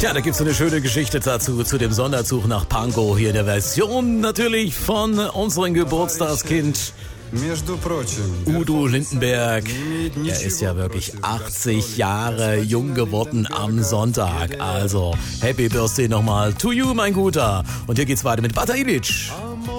Tja, da gibt's so eine schöne Geschichte dazu, zu dem Sonderzug nach Pankow. Hier in der Version natürlich von unserem Geburtstagskind Udo Lindenberg. Er ist ja wirklich 80 Jahre jung geworden am Sonntag. Also, Happy Birthday nochmal to you, mein Guter. Und hier geht's weiter mit Bata Ilic.